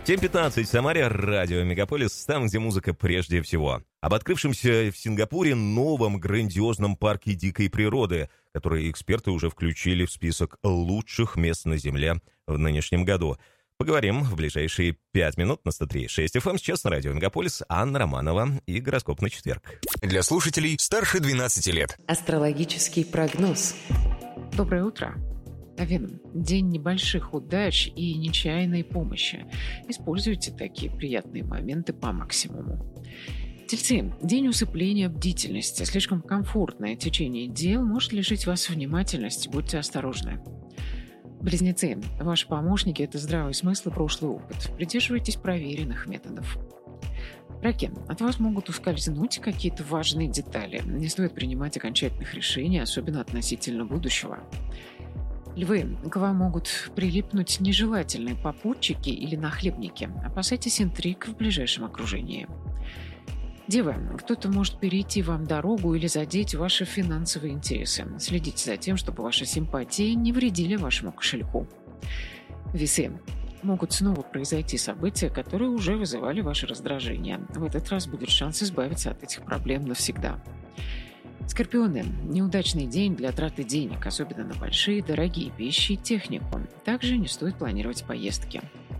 7:15 в Самаре, радио Мегаполис, там, где музыка прежде всего. Об открывшемся в Сингапуре новом грандиозном парке дикой природы, который эксперты уже включили в список лучших мест на Земле в нынешнем году. Поговорим в ближайшие 5 минут на 103.6 FM. Сейчас на радио Мегаполис Анна Романова и гороскоп на четверг. Для слушателей старше 12 лет. Астрологический прогноз. Доброе утро. Овен. День небольших удач и нечаянной помощи. Используйте такие приятные моменты по максимуму. Тельцы. День усыпления бдительности. Слишком комфортное течение дел может лишить вас внимательности. Будьте осторожны. Близнецы. Ваши помощники – это здравый смысл и прошлый опыт. Придерживайтесь проверенных методов. Раки. От вас могут ускользнуть какие-то важные детали. Не стоит принимать окончательных решений, особенно относительно будущего. Львы. К вам могут прилипнуть нежелательные попутчики или нахлебники. Опасайтесь интриг в ближайшем окружении. Девы. Кто-то может перейти вам дорогу или задеть ваши финансовые интересы. Следите за тем, чтобы ваши симпатии не вредили вашему кошельку. Весы. Могут снова произойти события, которые уже вызывали ваше раздражение. В этот раз будет шанс избавиться от этих проблем навсегда. Скорпионы. Неудачный день для траты денег, особенно на большие, дорогие вещи и технику. Также не стоит планировать поездки.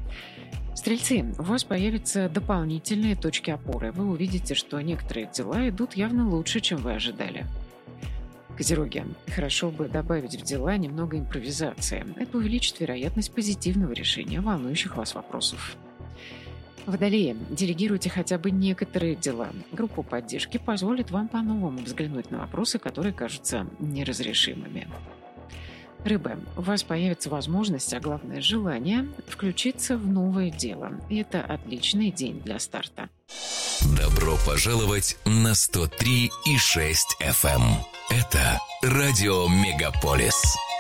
Стрельцы. У вас появятся дополнительные точки опоры. Вы увидите, что некоторые дела идут явно лучше, чем вы ожидали. Козероги. Хорошо бы добавить в дела немного импровизации. Это увеличит вероятность позитивного решения волнующих вас вопросов. Водолеи. Делегируйте хотя бы некоторые дела. Группа поддержки позволит вам по-новому взглянуть на вопросы, которые кажутся неразрешимыми. Рыбы. У вас появится возможность, а главное желание, включиться в новое дело. И это отличный день для старта. Добро пожаловать на 103.6 FM. Это радио Мегаполис.